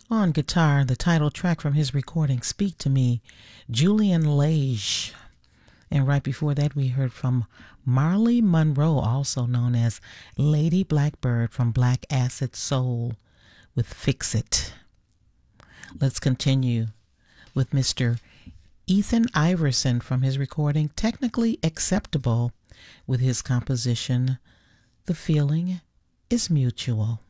On guitar, the title track from his recording, Speak to Me, Julian Lage. And right before that, we heard from Marley Monroe, also known as Lady Blackbird from Black Acid Soul, with Fix It. Let's continue with Mr. Ethan Iverson from his recording, Technically Acceptable, with his composition, The Feeling is Mutual.